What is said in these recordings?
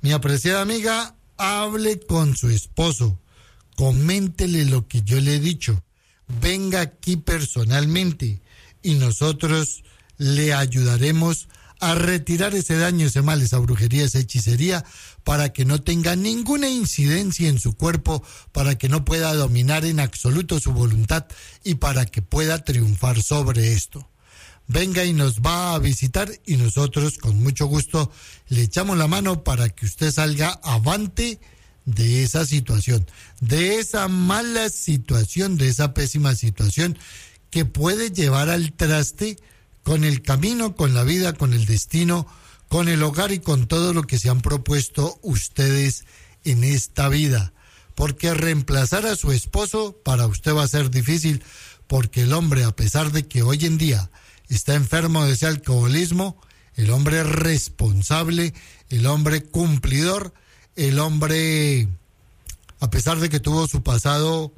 Mi apreciada amiga, hable con su esposo, coméntele lo que yo le he dicho, venga aquí personalmente y nosotros le ayudaremos a retirar ese daño, ese mal, esa brujería, esa hechicería, para que no tenga ninguna incidencia en su cuerpo, para que no pueda dominar en absoluto su voluntad y para que pueda triunfar sobre esto. Venga y nos va a visitar y nosotros con mucho gusto le echamos la mano para que usted salga avante de esa situación, de esa mala situación, de esa pésima situación que puede llevar al traste con el camino, con la vida, con el destino, con el hogar y con todo lo que se han propuesto ustedes en esta vida. Porque reemplazar a su esposo para usted va a ser difícil, porque el hombre, a pesar de que hoy en día está enfermo de ese alcoholismo, el hombre responsable, el hombre cumplidor, el hombre, a pesar de que tuvo su pasado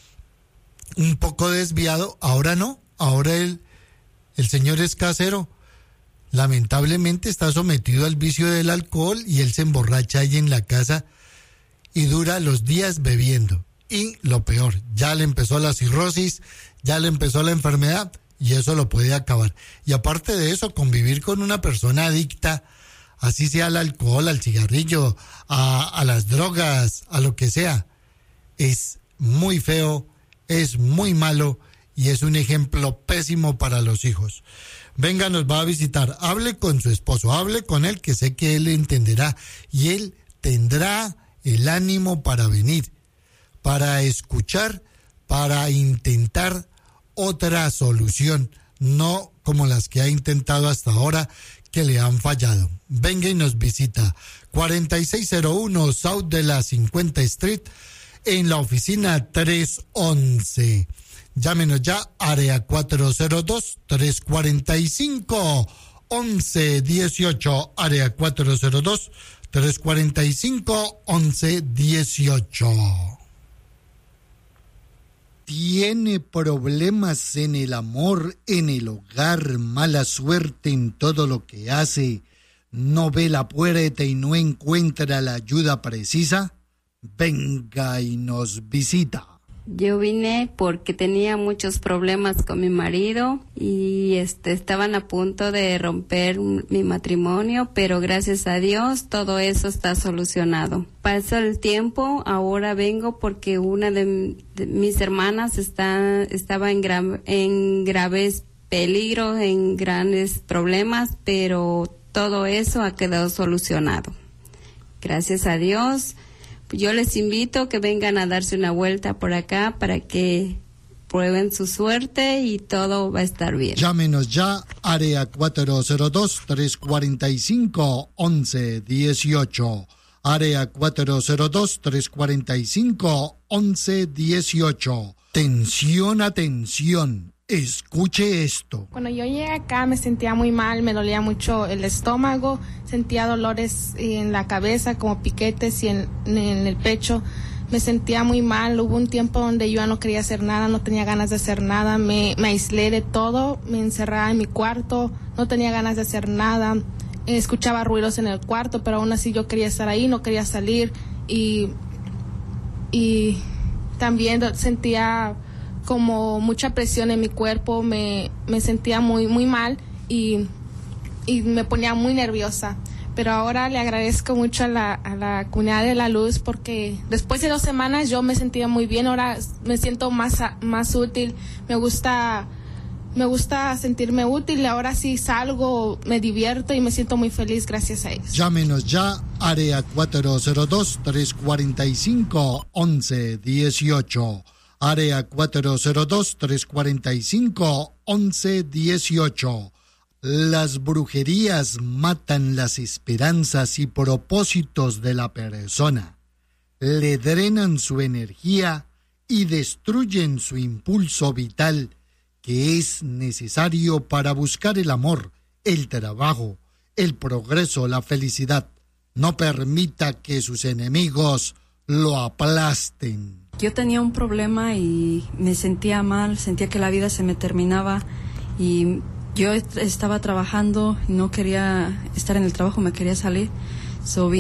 un poco desviado, ahora no, ahora el señor es casero, lamentablemente está sometido al vicio del alcohol y él se emborracha ahí en la casa y dura los días bebiendo. Y lo peor, ya le empezó la cirrosis, ya le empezó la enfermedad y eso lo puede acabar. Y aparte de eso, convivir con una persona adicta, así sea al alcohol, al cigarrillo, a las drogas, a lo que sea, es muy feo, es muy malo y es un ejemplo pésimo para los hijos. Venga, nos va a visitar, hable con su esposo, hable con él, que sé que él entenderá y él tendrá el ánimo para venir, para escuchar, para intentar otra solución, no como las que ha intentado hasta ahora que le han fallado. Venga y nos visita, 4601 South de la 50 Street, en la oficina 311. Llámenos ya, área 402-345-1118, área 402-345-1118. ¿Tiene problemas en el amor, en el hogar, mala suerte en todo lo que hace, no ve la puerta y no encuentra la ayuda precisa? Venga y nos visita. Yo vine porque tenía muchos problemas con mi marido y estaban a punto de romper mi matrimonio, pero gracias a Dios todo eso está solucionado. Pasa el tiempo, ahora vengo porque una de mis hermanas estaba en graves peligros, en grandes problemas, pero todo eso ha quedado solucionado. Gracias a Dios. Yo les invito a que vengan a darse una vuelta por acá para que prueben su suerte y todo va a estar bien. Llámenos ya, área 402-345-1118. Área 402-345-1118. Tensión, atención. Escuche esto. Cuando yo llegué acá me sentía muy mal, me dolía mucho el estómago, sentía dolores en la cabeza como piquetes y en el pecho. Me sentía muy mal, hubo un tiempo donde yo ya no quería hacer nada, no tenía ganas de hacer nada, me aislé de todo, me encerraba en mi cuarto, no tenía ganas de hacer nada, escuchaba ruidos en el cuarto, pero aún así yo quería estar ahí, no quería salir y también sentía como mucha presión en mi cuerpo, me sentía muy muy mal y me ponía muy nerviosa. Pero ahora le agradezco mucho a la Comunidad de la Luz porque después de 2 semanas yo me sentía muy bien, ahora me siento más útil, me gusta sentirme útil, ahora sí salgo, me divierto y me siento muy feliz gracias a ellos. Llámenos ya, área 402-345-1118. Área 402-345-1118. Las brujerías matan las esperanzas y propósitos de la persona, le drenan su energía y destruyen su impulso vital que es necesario para buscar el amor, el trabajo, el progreso, la felicidad. No permita que sus enemigos lo aplasten. Yo tenía un problema y me sentía mal, sentía que la vida se me terminaba y yo estaba trabajando y no quería estar en el trabajo, me quería salir.